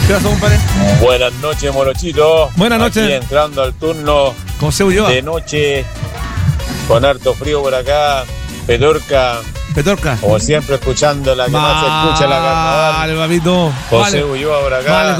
¿Qué pasó, compadre? Buenas noches, Morochito. Buenas noches. Aquí entrando al turno José Ulloa. de noche, con harto frío por acá. Petorca, Petorca. como siempre, escuchando la que más se escucha, la carnaval. Vale, papito. José Vale. Ulloa por acá. Vale.